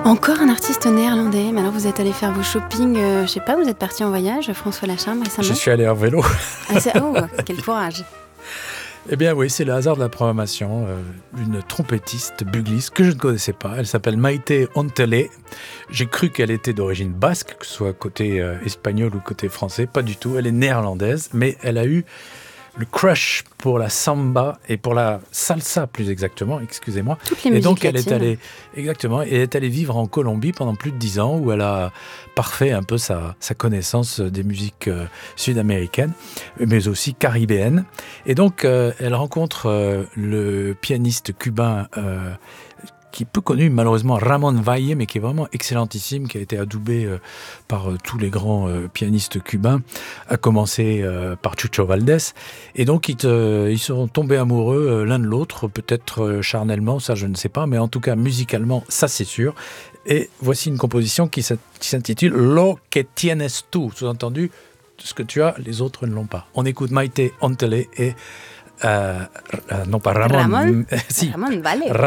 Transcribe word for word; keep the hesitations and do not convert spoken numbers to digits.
Encore un artiste néerlandais. Mais alors vous êtes allé faire vos shopping, euh, je sais pas, vous êtes parti en voyage, François Lacharme, récemment? Je suis allé en vélo. Ah, c'est... Oh, quel courage. Eh bien oui, c'est le hasard de la programmation. Euh, une trompettiste, bugliste, que je ne connaissais pas. Elle s'appelle Maite Ontele. J'ai cru qu'elle était d'origine basque, que ce soit côté euh, espagnol ou côté français. Pas du tout, elle est néerlandaise, mais elle a eu le crush pour la samba et pour la salsa plus exactement, excusez-moi. Toutes les et musiques donc elle latines. est allée exactement, et elle est allée vivre en Colombie pendant plus de dix ans où elle a parfait un peu sa, sa connaissance des musiques euh, sud-américaines, mais aussi caribéennes. Et donc euh, elle rencontre euh, le pianiste cubain euh, qui est peu connu, malheureusement, Ramon Valle, mais qui est vraiment excellentissime, qui a été adoubé euh, par euh, tous les grands euh, pianistes cubains, à commencer euh, par Chucho Valdés. Et donc, ils, te, ils seront tombés amoureux euh, l'un de l'autre, peut-être euh, charnellement, ça je ne sais pas, mais en tout cas, musicalement, ça c'est sûr. Et voici une composition qui s'intitule « Lo que tienes tú », sous-entendu, ce que tu as, les autres ne l'ont pas. On écoute Maite Ontele et, euh, euh, non pas Ramon, Ramon, si, Ramon Valle.